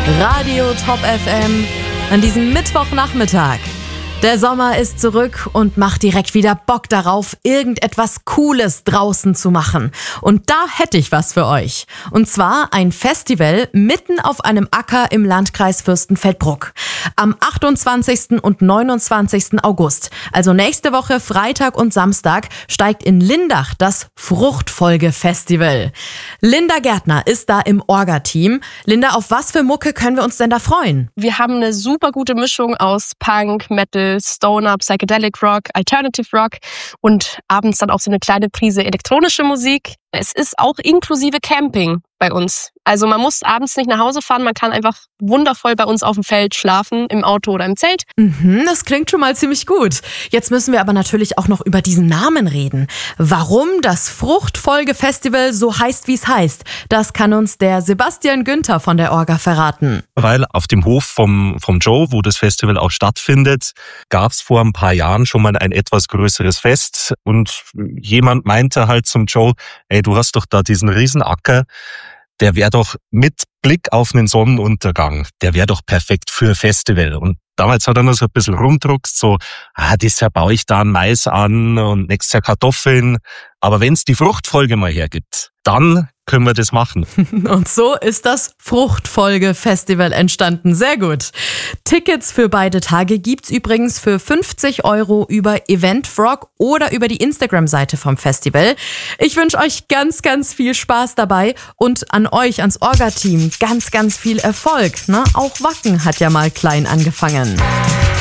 Radio Top FM an diesem Mittwochnachmittag. Der Sommer ist zurück und macht direkt wieder Bock darauf, irgendetwas Cooles draußen zu machen. Und da hätte ich was für euch. Und zwar ein Festival mitten auf einem Acker im Landkreis Fürstenfeldbruck. Am 28. und 29. August, also nächste Woche Freitag und Samstag, steigt in Lindach das Fruchtfolge-Festival. Linda Gärtner ist da im Orga-Team. Linda, auf was für Mucke können wir uns denn da freuen? Wir haben eine super gute Mischung aus Punk, Metal, Stoner, Psychedelic Rock, Alternative Rock und abends dann auch so eine kleine Prise elektronische Musik. Es ist auch inklusive Camping bei uns. Also man muss abends nicht nach Hause fahren, man kann einfach wundervoll bei uns auf dem Feld schlafen, im Auto oder im Zelt. Das klingt schon mal ziemlich gut. Jetzt müssen wir aber natürlich auch noch über diesen Namen reden. Warum das Fruchtfolge-Festival so heißt, wie es heißt, das kann uns der Sebastian Günther von der Orga verraten. Weil auf dem Hof vom Joe, wo das Festival auch stattfindet, gab es vor ein paar Jahren schon mal ein etwas größeres Fest und jemand meinte halt zum Joe, ey, du hast doch da diesen Riesenacker, der wäre doch mit Blick auf einen Sonnenuntergang, der wäre doch perfekt für Festival. Und damals hat er noch so ein bisschen rumdruckst, so, dieses Jahr baue ich da einen Mais an und nächstes Jahr Kartoffeln. Aber wenn es die Fruchtfolge mal hergibt, dann können wir das machen. Und so ist das Fruchtfolge-Festival entstanden. Sehr gut. Tickets für beide Tage gibt's übrigens für 50 € über Eventfrog oder über die Instagram-Seite vom Festival. Ich wünsche euch ganz, ganz viel Spaß dabei und an euch, ans Orga-Team, ganz, ganz viel Erfolg. Auch Wacken hat ja mal klein angefangen.